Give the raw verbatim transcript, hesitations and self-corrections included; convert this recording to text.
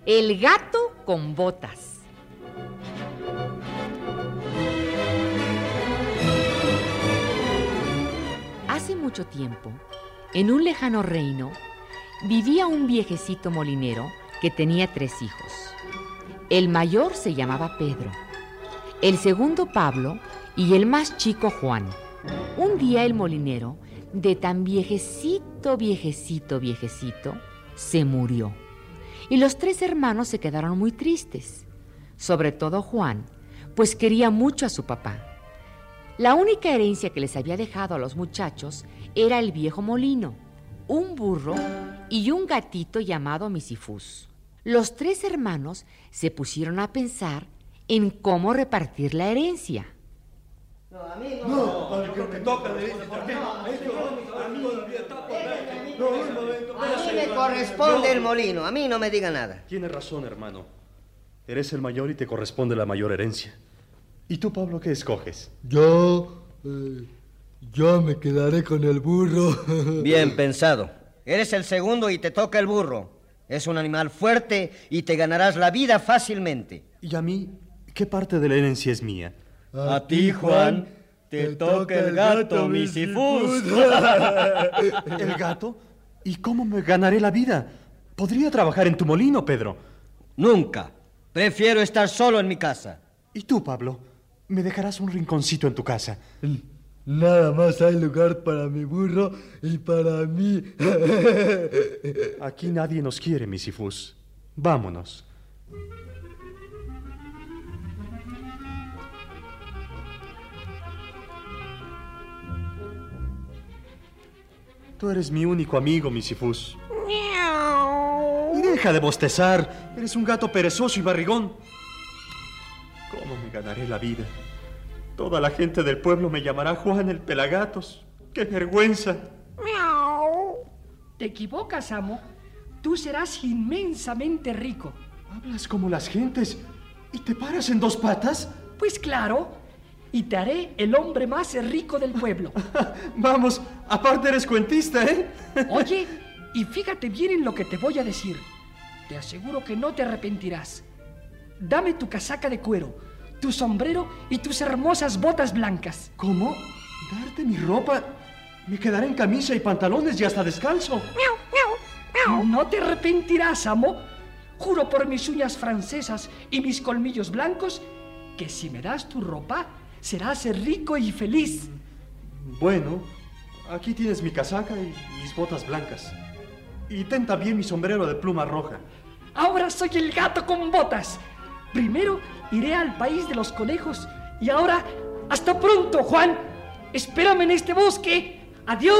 El gato con botas. Hace mucho tiempo, en un lejano reino, vivía un viejecito molinero que tenía tres hijos. El mayor se llamaba Pedro, el segundo Pablo y el más chico Juan. Un día el molinero, de tan viejecito, viejecito, viejecito, se murió. Y los tres hermanos se quedaron muy tristes, sobre todo Juan, pues quería mucho a su papá. La única herencia que les había dejado a los muchachos era el viejo molino, un burro y un gatito llamado Misifús. Los tres hermanos se pusieron a pensar en cómo repartir la herencia. No, a mí no. No, al que me toca de ¿por qué? A mí me corresponde el molino, a mí no me diga nada. Tienes razón, hermano. Eres el mayor y te corresponde la mayor herencia. ¿Y tú, Pablo, qué escoges? Yo... Eh, yo me quedaré con el burro. Bien pensado. Eres el segundo y te toca el burro. Es un animal fuerte y te ganarás la vida fácilmente. ¿Y a mí? ¿Qué parte de la herencia es mía? A, a ti, Juan, te, te toca el gato, Misifús. ¿El gato? ¿Y cómo me ganaré la vida? ¿Podría trabajar en tu molino, Pedro? Nunca. Prefiero estar solo en mi casa. ¿Y tú, Pablo? ¿Me dejarás un rinconcito en tu casa? Nada más hay lugar para mi burro y para mí. Aquí nadie nos quiere, Misifús. Vámonos. Tú eres mi único amigo, Misifús. ¡Miau! Deja de bostezar. Eres un gato perezoso y barrigón. ¿Cómo me ganaré la vida? Toda la gente del pueblo me llamará Juan el Pelagatos. ¡Qué vergüenza! ¡Miau! Te equivocas, amo. Tú serás inmensamente rico. ¿Hablas como las gentes y te paras en dos patas? Pues claro. Y te haré el hombre más rico del pueblo. Vamos, aparte eres cuentista, ¿eh? Oye, y fíjate bien en lo que te voy a decir. Te aseguro que no te arrepentirás. Dame tu casaca de cuero, tu sombrero y tus hermosas botas blancas. ¿Cómo? ¿Darte mi ropa? Me quedaré en camisa y pantalones y hasta descalzo. Miau, miau, miau. No te arrepentirás, amo. Juro por mis uñas francesas y mis colmillos blancos que si me das tu ropa, serás rico y feliz. Bueno, aquí tienes mi casaca y mis botas blancas. Y ten también mi sombrero de pluma roja. Ahora soy el gato con botas. Primero iré al país de los conejos. Y ahora, hasta pronto, Juan. Espérame en este bosque. Adiós.